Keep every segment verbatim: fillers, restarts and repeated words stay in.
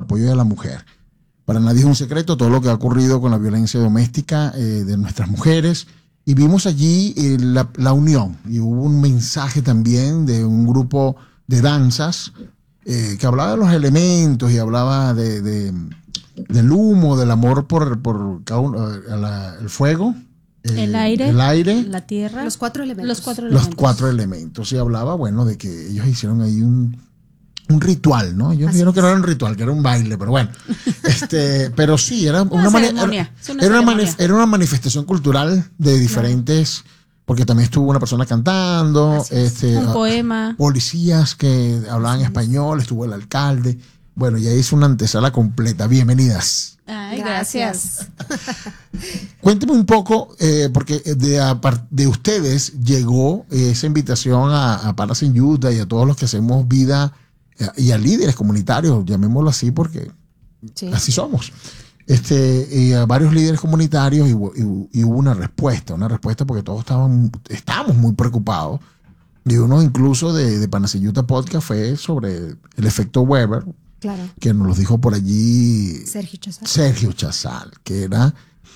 apoyo de la mujer. Para nadie es un secreto todo lo que ha ocurrido con la violencia doméstica eh, de nuestras mujeres. Y vimos allí eh, la, la unión. Y hubo un mensaje también de un grupo de danzas eh, que hablaba de los elementos y hablaba de, de, del humo, del amor por, por cada uno, la, el fuego. Eh, el aire, el aire, la tierra, los cuatro elementos. Los cuatro elementos. Los cuatro elementos. Y hablaba, bueno, de que ellos hicieron ahí un, un ritual, ¿no? Ellos dijeron que no era un ritual, que era un baile, pero bueno. este, pero sí, era una, una, mani- ceremonia, era, una, era, una ceremonia. manif- era una manifestación cultural de diferentes, claro. Porque también estuvo una persona cantando, este, un poema, policías que hablaban español, estuvo el alcalde. Bueno, ya hice una antesala completa. Bienvenidas. Ay, gracias. Cuénteme un poco, eh, porque de, a, de ustedes llegó esa invitación a, a Palas en Utah y a todos los que hacemos vida eh, y a líderes comunitarios, llamémoslo así, porque sí. Así somos. Este, y a varios líderes comunitarios y, y, y hubo una respuesta, una respuesta porque todos estaban, estábamos muy preocupados. Y uno incluso de, de Palas en Utah Podcast fue sobre el efecto Weber. Claro. Que nos lo dijo por allí Sergio Chazal. Sergio Chazal, que era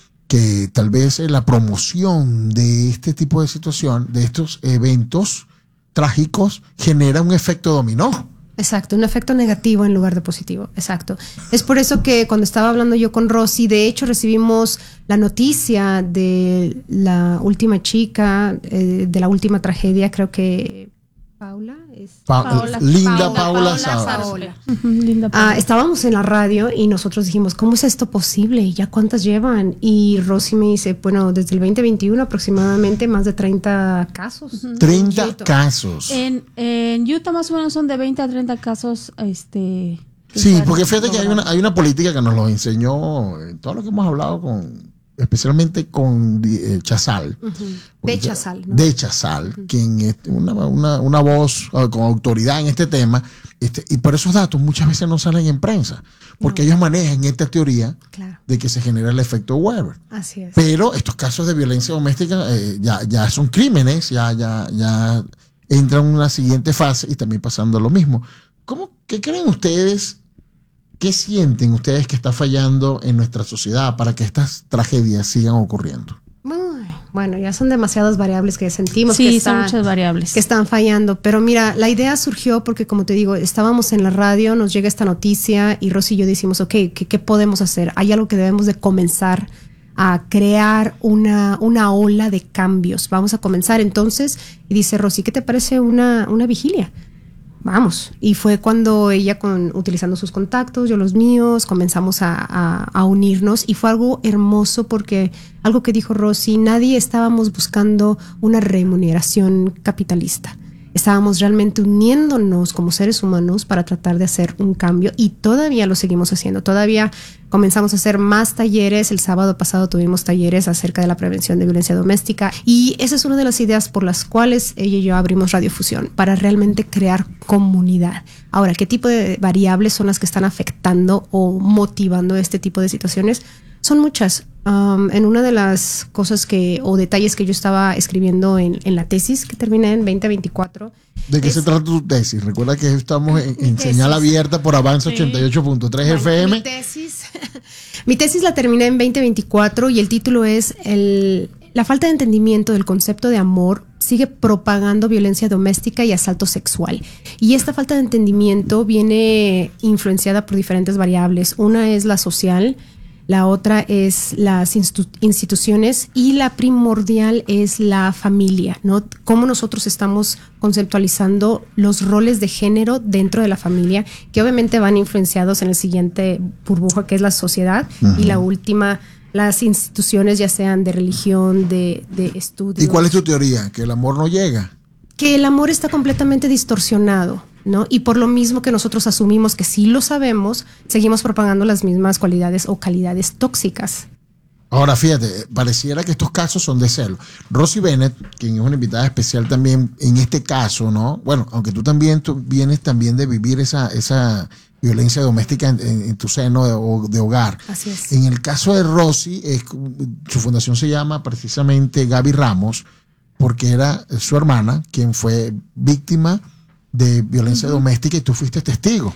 que tal vez la promoción de este tipo de situación, de estos eventos trágicos, genera un efecto dominó. Exacto, un efecto negativo en lugar de positivo, exacto. Es por eso que cuando estaba hablando yo con Rosy, de hecho recibimos la noticia de la última chica, eh, de la última tragedia, creo que Paula es pa Paula, Linda Paula, Paula, Paula, Paula. Uh-huh, Linda Paula. Ah, estábamos en la radio y nosotros dijimos, ¿cómo es esto posible? ¿Y ya cuántas llevan? Y Rosy me dice, bueno, desde el veinte veintiuno aproximadamente más de treinta casos. Uh-huh. treinta en casos. En, en Utah más o menos son de veinte a treinta casos. Este, sí, porque fíjate que hay una, hay una política que nos lo enseñó en todo lo que hemos hablado con... especialmente con eh, Chazal. Uh-huh. De Chazal, ¿no? De Chazal, uh-huh. Quien es una, una, una voz uh, con autoridad en este tema, este, y por esos datos muchas veces no salen en prensa, porque no. Ellos manejan esta teoría claro. De que se genera el efecto Weber. Así es. Pero estos casos de violencia doméstica eh, ya, ya son crímenes, ya, ya, ya entran en una siguiente fase y también pasando lo mismo. ¿Cómo, ¿Qué creen ustedes? ¿Qué sienten ustedes que está fallando en nuestra sociedad para que estas tragedias sigan ocurriendo? Bueno, ya son demasiadas variables que sentimos sí, que, están, son muchas variables. que están fallando. Pero mira, la idea surgió porque, como te digo, estábamos en la radio, nos llega esta noticia y Rosy y yo decimos, ok, ¿qué, qué podemos hacer? Hay algo que debemos de comenzar a crear una, una ola de cambios. Vamos a comenzar entonces. Y dice Rosy, ¿qué te parece una, una vigilia? Vamos, y fue cuando ella, con, utilizando sus contactos, yo los míos, comenzamos a, a, a unirnos y fue algo hermoso porque algo que dijo Rosy, nadie estábamos buscando una remuneración capitalista. Estábamos realmente uniéndonos como seres humanos para tratar de hacer un cambio y todavía lo seguimos haciendo. Todavía comenzamos a hacer más talleres. El sábado pasado tuvimos talleres acerca de la prevención de violencia doméstica y esa es una de las ideas por las cuales ella y yo abrimos Radiofusión, para realmente crear comunidad. Ahora, ¿qué tipo de variables son las que están afectando o motivando este tipo de situaciones? Son muchas. Um, en una de las cosas que o detalles que yo estaba escribiendo en, en la tesis que terminé en veinte veinticuatro. ¿De qué es, se trata tu tesis? Recuerda que estamos en, en señal abierta por Avance sí. ochenta y ocho punto tres bueno, F M. Mi tesis, mi tesis la terminé en veinte veinticuatro y el título es el, La falta de entendimiento del concepto de amor sigue propagando violencia doméstica y asalto sexual. Y esta falta de entendimiento viene influenciada por diferentes variables. Una es la social, la otra es las institu- instituciones y la primordial es la familia, ¿no? Cómo nosotros estamos conceptualizando los roles de género dentro de la familia, que obviamente van influenciados en el siguiente burbuja, que es la sociedad, uh-huh. y la última, las instituciones, ya sean de religión, de, de estudio. ¿Y cuál es tu teoría? ¿Que el amor no llega? Que el amor está completamente distorsionado, ¿no? Y por lo mismo que nosotros asumimos que sí lo sabemos, seguimos propagando las mismas cualidades o calidades tóxicas. Ahora, fíjate, pareciera que estos casos son de celo. Rosy Bennett, quien es una invitada especial también en este caso, ¿no? Bueno, aunque tú también tú vienes también de vivir esa, esa violencia doméstica en, en, en tu seno de, de hogar. Así es. En el caso de Rosy, es, su fundación se llama precisamente Gaby Ramos, porque era su hermana quien fue víctima de violencia uh-huh. doméstica y tú fuiste testigo.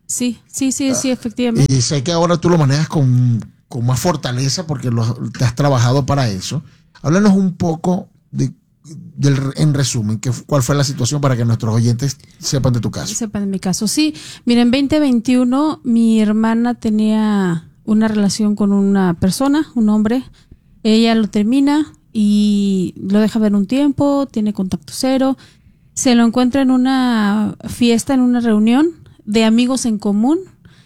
Sí, sí, sí, sí, efectivamente. Y sé que ahora tú lo manejas con, con más fortaleza porque lo, te has trabajado para eso. Háblanos un poco de, del, en resumen, que, cuál fue la situación para que nuestros oyentes sepan de tu caso. Sepan de mi caso, sí. Mira, en veinte veintiuno mi hermana tenía una relación con una persona, un hombre. Ella lo termina y lo deja ver un tiempo, tiene contacto cero. Se lo encuentra en una fiesta, en una reunión de amigos en común.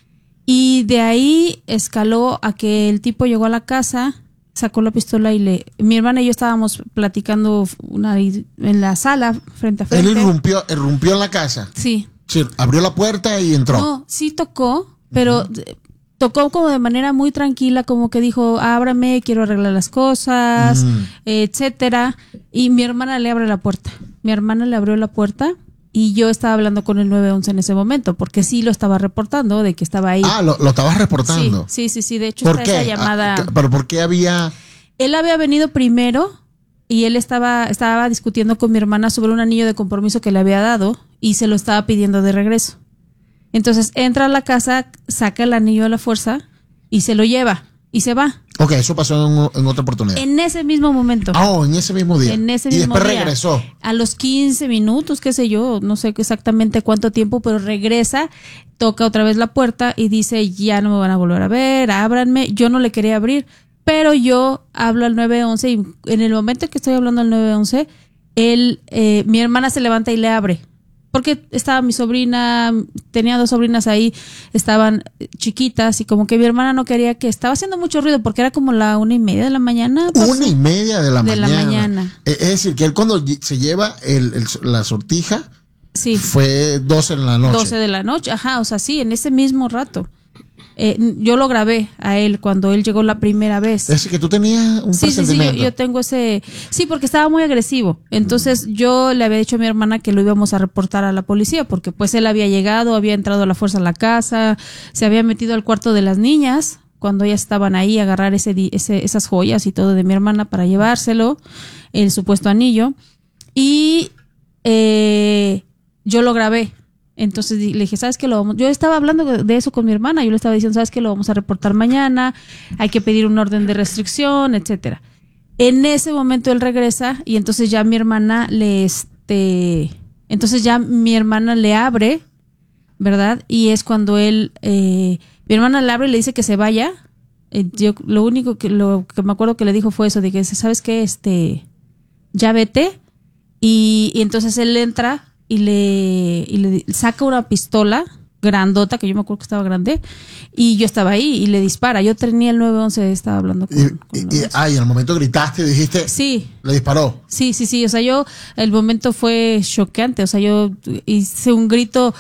Y de ahí escaló a que el tipo llegó a la casa, sacó la pistola y le... Mi hermana y yo estábamos platicando una, en la sala, frente a frente. Él irrumpió, irrumpió en la casa. Sí. Sí, abrió la puerta y entró. No, sí tocó, pero uh-huh. tocó como de manera muy tranquila, como que dijo, ábrame, quiero arreglar las cosas, uh-huh. etcétera. Y mi hermana le abre la puerta. Mi hermana le abrió la puerta. Y yo estaba hablando con el nueve once en ese momento, porque sí lo estaba reportando, de que estaba ahí. Ah, lo, lo estabas reportando. Sí, sí, sí, sí. De hecho, ¿Por está qué? esa llamada. Ah, ¿pero por qué había...? Él había venido primero y él estaba, estaba discutiendo con mi hermana sobre un anillo de compromiso que le había dado y se lo estaba pidiendo de regreso. Entonces entra a la casa, saca el anillo a la fuerza y se lo lleva y se va. Ok, eso pasó en, en otra oportunidad. En ese mismo momento. Ah, oh, en ese mismo día. En ese y mismo después día. regresó. A los quince minutos, qué sé yo, no sé exactamente cuánto tiempo, pero regresa, toca otra vez la puerta y dice, ya no me van a volver a ver, ábranme. Yo no le quería abrir, pero yo hablo al nueve once y en el momento que estoy hablando al nueve once, él, eh, mi hermana se levanta y le abre. Porque estaba mi sobrina, tenía dos sobrinas ahí, estaban chiquitas y como que mi hermana no quería que, estaba haciendo mucho ruido porque era como la una y media de la mañana. Una y media de la de mañana. la mañana. Es decir, que él cuando se lleva el, el, la sortija, sí. fue doce en la noche. doce de la noche, ajá, o sea, sí, en ese mismo rato. Eh, yo lo grabé a él cuando él llegó la primera vez. Es decir, que tú tenías un sí, presentimiento. Sí, sí, yo, yo tengo ese... Sí, porque estaba muy agresivo. Entonces mm. yo le había dicho a mi hermana que lo íbamos a reportar a la policía porque pues él había llegado, había entrado a la fuerza a la casa, se había metido al cuarto de las niñas cuando ellas estaban ahí a agarrar ese, ese, esas joyas y todo de mi hermana para llevárselo, el supuesto anillo. Y eh, yo lo grabé. Entonces le dije, ¿sabes qué? Lo vamos? Yo estaba hablando de eso con mi hermana. Yo le estaba diciendo, ¿sabes qué? Lo vamos a reportar mañana. Hay que pedir un orden de restricción, etcétera. En ese momento él regresa y entonces ya mi hermana le, este, entonces ya mi hermana le abre, ¿verdad? Y es cuando él, eh, mi hermana le abre y le dice que se vaya. Eh, yo lo único que, lo que me acuerdo que le dijo fue eso, de que, ¿sabes qué? Este, ya vete. Y, y entonces él entra y le, y le saca una pistola grandota, que yo me acuerdo que estaba grande, y yo estaba ahí y le dispara. Yo tenía el nueve once, estaba hablando con... Y, con y, ah, y en el momento gritaste y dijiste... Sí. Le disparó. Sí, sí, sí. O sea, yo, el momento fue choqueante. O sea, yo hice un grito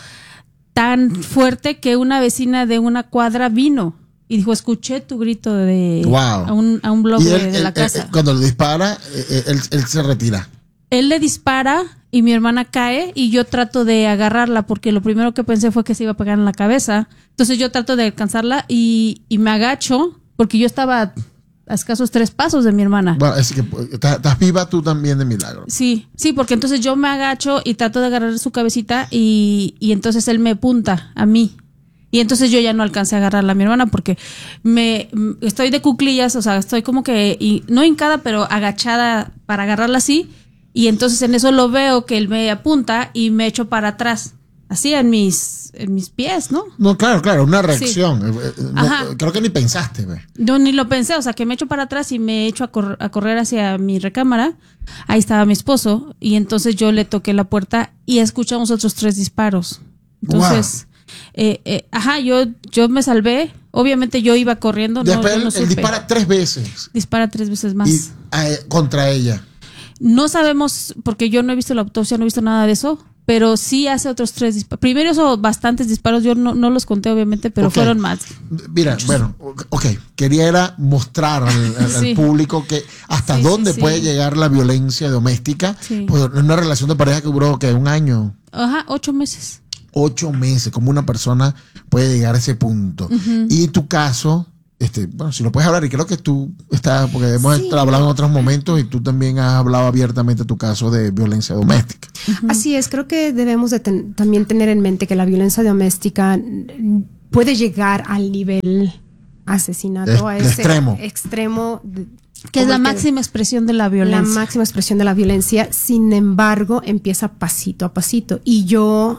tan fuerte que una vecina de una cuadra vino y dijo, escuché tu grito de... Wow. A un, a un blog él, de, de él, la casa. Él, cuando le dispara, él, él se retira. Él le dispara y mi hermana cae y yo trato de agarrarla porque lo primero que pensé fue que se iba a pegar en la cabeza. Entonces yo trato de alcanzarla y, y me agacho porque yo estaba a escasos tres pasos de mi hermana. Bueno, es que estás viva tú también de milagro. Sí, sí, porque entonces yo me agacho y trato de agarrar su cabecita y, y entonces él me apunta a mí. Y entonces yo ya no alcancé a agarrarla a mi hermana porque me estoy de cuclillas, o sea, estoy como que, y, no hincada, pero agachada para agarrarla así. Y entonces en eso lo veo que él me apunta y me echo para atrás, así en mis en mis pies, ¿no? No, claro, claro, una reacción. Sí. No, creo que ni pensaste, güey. Yo ni lo pensé, o sea, que me echo para atrás y me echo a, cor- a correr hacia mi recámara. Ahí estaba mi esposo y entonces yo le toqué la puerta y escuchamos otros tres disparos. Entonces, wow. eh, eh, ajá, yo yo me salvé. Obviamente yo iba corriendo. Después no, yo no él, él dispara tres veces. Dispara tres veces más. Y, eh, contra ella. No sabemos, porque yo no he visto la autopsia, no he visto nada de eso, pero sí hace otros tres disparos. Primero hizo bastantes disparos, yo no, no los conté obviamente, pero okay. fueron más. Mira, muchos. Bueno, ok, quería era mostrar al, al, sí. al público que hasta sí, dónde sí, puede sí. llegar la violencia doméstica, sí. pues en una relación de pareja que duró, ¿qué? ¿Un año? Ajá, ocho meses. Ocho meses, como una persona puede llegar a ese punto. Uh-huh. Y tu caso... Este, bueno, si lo puedes hablar, y creo que tú estás, porque hemos sí. hablado en otros momentos y tú también has hablado abiertamente de tu caso de violencia doméstica. Uh-huh. Así es, creo que debemos de ten- también tener en mente que la violencia doméstica puede llegar al nivel asesinato, Es, a de ese extremo. extremo de, Que es la como máxima expresión de la la violencia. máxima expresión de la violencia. Sin embargo, empieza pasito a pasito. Y yo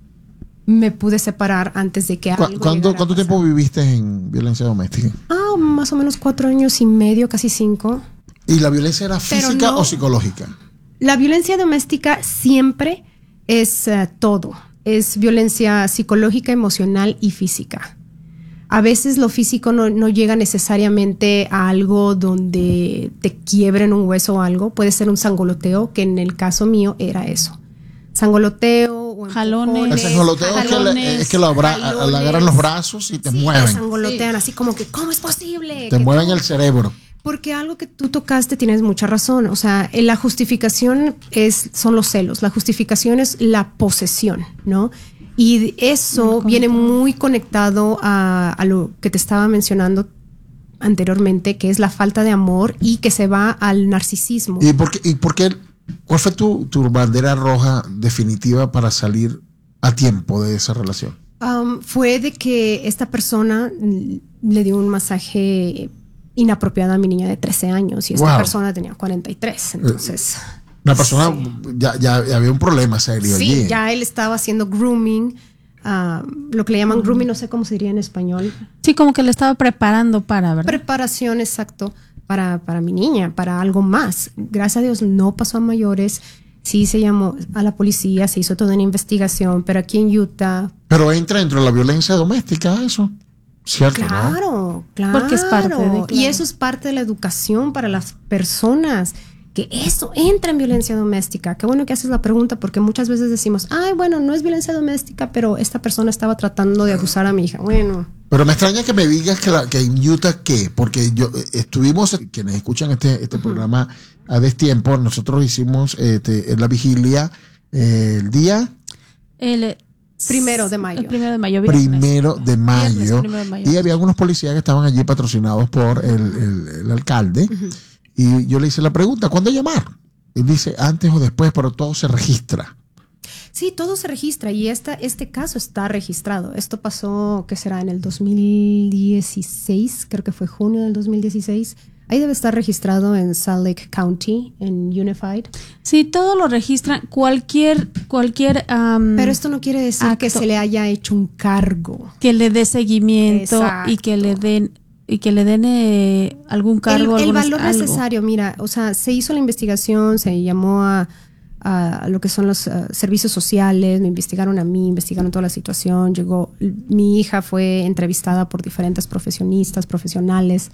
me pude separar antes de que ¿Cu- algo ¿Cuánto, llegara a ¿Cuánto pasar. tiempo viviste en violencia doméstica? Ah, más o menos cuatro años y medio, casi cinco. ¿Y la violencia era Pero física no- o psicológica? La violencia doméstica siempre es uh, todo. Es violencia psicológica, emocional y física. A veces lo físico no, no llega necesariamente a algo donde te quiebren un hueso o algo. Puede ser un sangoloteo, que en el caso mío era eso. Sangoloteo o Jalones. El sangoloteo es que, le- Jalones, es que lo abra- jalones. le agarran los brazos y te Sí, te mueven. sangolotean así como que, ¿cómo es posible? Te Que mueven tú- el cerebro. Porque algo que tú tocaste tienes mucha razón. O sea, eh, la justificación es, son los celos. La justificación es la posesión, ¿no? Y eso viene muy conectado a, a lo que te estaba mencionando anteriormente, que es la falta de amor y que se va al narcisismo. ¿Y por qué, y por qué cuál fue tu, tu bandera roja definitiva para salir a tiempo de esa relación? Um, fue de que esta persona mm, le dio un masaje inapropiado a mi niña de trece años y esta Wow. persona tenía cuarenta y tres. Entonces, Una persona, Sí. ya, ya, ya había un problema serio sí, allí. ya él estaba haciendo grooming, ah, lo que le llaman grooming, no sé cómo se diría en español. Sí, como que le estaba preparando para, ¿verdad? Preparación, exacto, para, para mi niña, para algo más. Gracias a Dios no pasó a mayores. Sí se llamó a la policía, se hizo toda una investigación, pero aquí en Utah, Pero entra dentro de la violencia doméstica eso. ¿Cierto? ¿no? claro, claro. Porque es parte de, claro. Y eso es parte de la educación para las personas, que eso entra en violencia doméstica. Qué bueno que haces la pregunta, porque muchas veces decimos, ay, bueno, no es violencia doméstica, pero esta persona estaba tratando de abusar a mi hija. Bueno, Pero me extraña que me digas que, la, que en Utah, ¿qué? Porque yo eh, estuvimos, quienes escuchan este, este uh-huh. programa a destiempo, nosotros hicimos este, en la vigilia eh, el día... El, Primero de mayo. El primero de mayo. Viernes. Primero de mayo. Viernes, primero de mayo. Y había algunos policías que estaban allí patrocinados por el, el, el alcalde. Uh-huh. Y yo le hice la pregunta, ¿cuándo llamar? Él dice, antes o después, pero todo se registra. Sí, todo se registra y esta, este caso está registrado. Esto pasó, ¿qué será? En el dos mil dieciséis, creo que fue junio del dos mil dieciséis. Ahí debe estar registrado en Salt Lake County, en Unified. Sí, todo lo registran, cualquier, cualquier... Um, Pero esto no quiere decir acto que se le haya hecho un cargo. Que le dé seguimiento. Exacto. y que le den y que le den eh, algún cargo. El, el valor algo. necesario, mira, o sea, se hizo la investigación, se llamó a, a lo que son los uh, servicios sociales, me investigaron a mí, investigaron toda la situación, llegó, mi hija fue entrevistada por diferentes profesionistas, profesionales.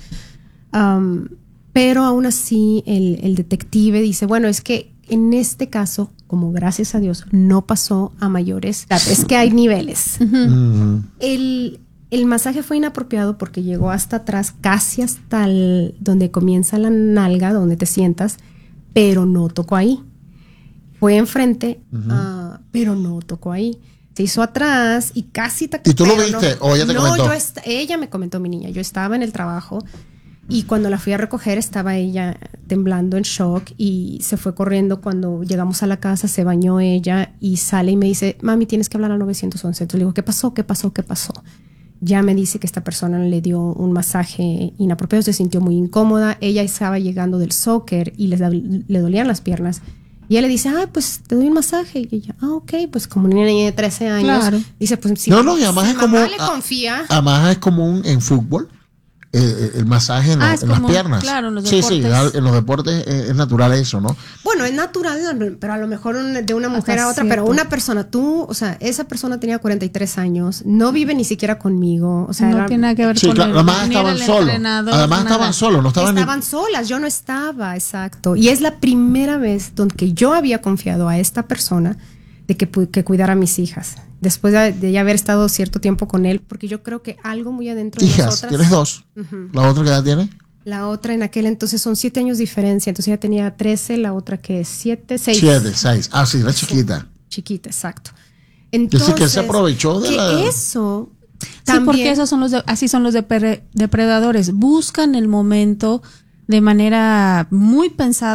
Um, pero aún así el, el detective dice, bueno, es que en este caso, como gracias a Dios no pasó a mayores, es que hay niveles. Uh-huh. Uh-huh. El, el masaje fue inapropiado porque llegó hasta atrás, casi hasta el, donde comienza la nalga, donde te sientas, pero no tocó ahí. Fue enfrente, uh-huh. uh, pero no tocó ahí. Se hizo atrás y casi... ¿Y tú lo viste no, o ella te no, comentó? Yo est- ella me comentó, mi niña. Yo estaba en el trabajo y cuando la fui a recoger estaba ella temblando en shock y se fue corriendo. Cuando llegamos a la casa se bañó ella y sale y me dice, mami, tienes que hablar al nueve once. Entonces le digo, ¿qué pasó? ¿Qué pasó? ¿Qué pasó? Ya me dice que esta persona le dio un masaje inapropiado, se sintió muy incómoda. Ella estaba llegando del soccer y le, le dolían las piernas. Y ella le dice, ah, pues te doy un masaje. Y ella, ah, ok, pues como una niña de trece años. Claro. Dice, pues si no, no, y además si es como, mamá le confía. Además es común en fútbol. Eh, el masaje en, ah, la, en las piernas. Claro, en los sí, deportes. sí, en los deportes es, es natural eso, ¿no? Bueno, es natural, pero a lo mejor un, de una mujer Hasta a otra, cierto. Pero una persona, tú, o sea, esa persona tenía cuarenta y tres años, no vive ni siquiera conmigo, o sea, no era, tiene nada que ver sí, con claro, el, además estaban solos. Además nada. estaban solos, no estaban estaban ni... solas, yo no estaba, exacto. Y es la primera vez donde yo había confiado a esta persona de que, que cuidara a mis hijas. Después de, de ya haber estado cierto tiempo con él, porque yo creo que algo muy adentro de hijas, nosotras. ¿tienes dos? Uh-huh. ¿La otra qué edad tiene? La otra en aquel entonces son siete años de diferencia. Entonces ella tenía trece, la otra que es siete, seis. Siete, seis. Ah, sí, la chiquita. Sí, chiquita, exacto. Entonces, que se aprovechó de que la... eso también... Sí, porque esos son los de, así son los de depredadores. Buscan el momento de manera muy pensada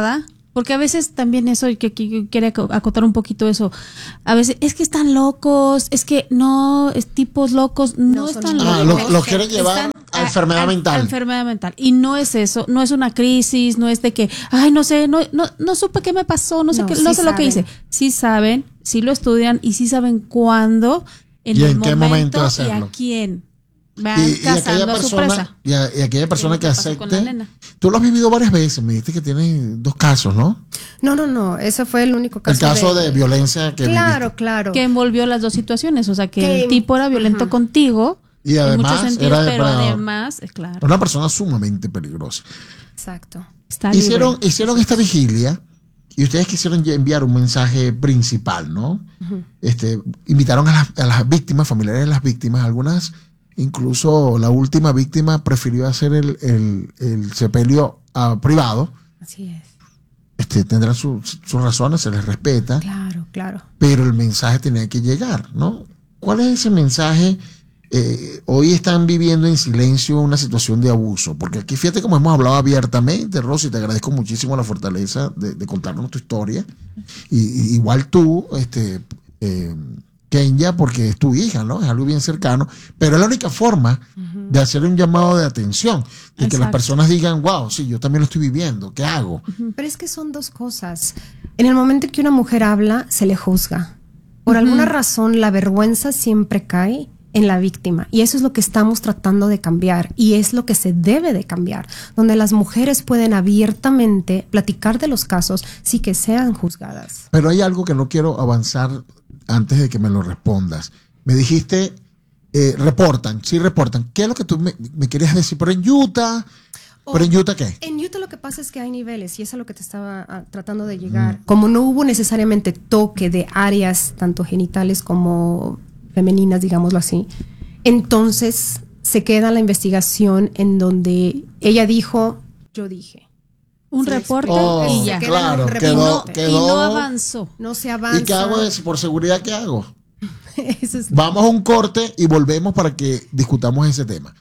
Porque a veces también eso, que, que quiere acotar un poquito eso, a veces es que están locos, es que no, es tipos locos, no, no están locos. Ah, lo, lo quieren llevar están, a enfermedad a, mental. A enfermedad mental. Y no es eso, no es una crisis, no es de que, ay, no sé, no, no, no supe qué me pasó, no sé, no, qué, sí no sé lo que hice. Sí saben, sí lo estudian y sí saben cuándo, en ¿Y el en momento, qué momento hacerlo? Y a quién. Van y, y cazando aquella a su persona, presa. Y, a, y aquella persona que acepte. Tú lo has vivido varias veces, me dijiste que tienes dos casos, ¿no? No, no, no, ese fue el único caso. El caso de, de violencia que Claro, viviste. claro. Que envolvió las dos situaciones, o sea, que que, el tipo era violento uh-huh. contigo. Y además, en muchos sentidos, era pero depredador. además, es claro. Una persona sumamente peligrosa. Exacto. Está hicieron, hicieron esta vigilia y ustedes quisieron enviar un mensaje principal, ¿no? Uh-huh. Este, invitaron a las, a las víctimas, familiares de las víctimas, algunas. Incluso la última víctima prefirió hacer el, el, el sepelio uh, privado. Así es. Este, tendrán sus su razones, se les respeta. Claro, claro. Pero el mensaje tenía que llegar, ¿no? ¿Cuál es ese mensaje? Eh, hoy están viviendo en silencio una situación de abuso. Porque aquí, fíjate cómo hemos hablado abiertamente, Rosy, te agradezco muchísimo la fortaleza de, de contarnos tu historia. Y, y igual tú, este... Eh, Kenya, porque es tu hija, ¿no? Es algo bien cercano, pero es la única forma uh-huh. de hacer un llamado de atención, de Exacto. que las personas digan, wow, sí, yo también lo estoy viviendo, ¿qué hago? Uh-huh. Pero es que son dos cosas. En el momento que una mujer habla, se le juzga. Por uh-huh. alguna razón, la vergüenza siempre cae en la víctima, y eso es lo que estamos tratando de cambiar, y es lo que se debe de cambiar, donde las mujeres pueden abiertamente platicar de los casos sin que sean juzgadas. Pero hay algo que no quiero avanzar antes de que me lo respondas. Me dijiste, eh, reportan, sí reportan. ¿Qué es lo que tú me, me querías decir? ¿Pero en Utah? Oh, ¿Pero en Utah qué? En Utah lo que pasa es que hay niveles, y eso es a lo que te estaba a, tratando de llegar. Mm. Como no hubo necesariamente toque de áreas, tanto genitales como femeninas, digámoslo así, entonces se queda la investigación en donde ella dijo, yo dije. Un reporte oh, y ya. Claro, y, quedó, no, quedó, y no avanzó. No se avanza. ¿Y qué hago eso? Por seguridad, ¿qué hago? Eso es... Vamos a un corte y volvemos para que discutamos ese tema.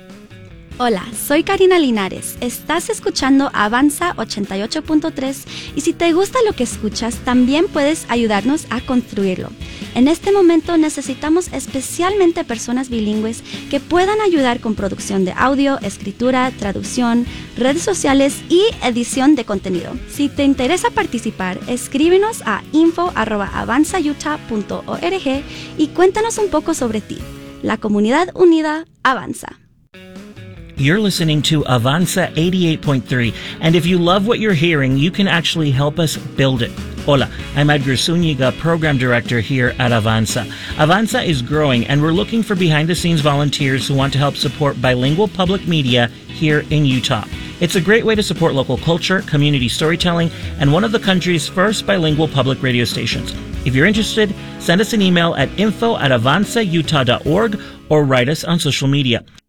Hola, soy Karina Linares. Estás escuchando Avanza ochenta y ocho punto tres y si te gusta lo que escuchas, también puedes ayudarnos a construirlo. En este momento necesitamos especialmente personas bilingües que puedan ayudar con producción de audio, escritura, traducción, redes sociales y edición de contenido. Si te interesa participar, escríbenos a info arroba avanza utah punto org y cuéntanos un poco sobre ti. La comunidad unida avanza. You're listening to Avanza eighty-eight point three, and if you love what you're hearing, you can actually help us build it. Hola, I'm Edgar Zúñiga, Program Director here at Avanza. Avanza is growing, and we're looking for behind-the-scenes volunteers who want to help support bilingual public media here in Utah. It's a great way to support local culture, community storytelling, and one of the country's first bilingual public radio stations. If you're interested, send us an email at info at avanza utah dot org or write us on social media.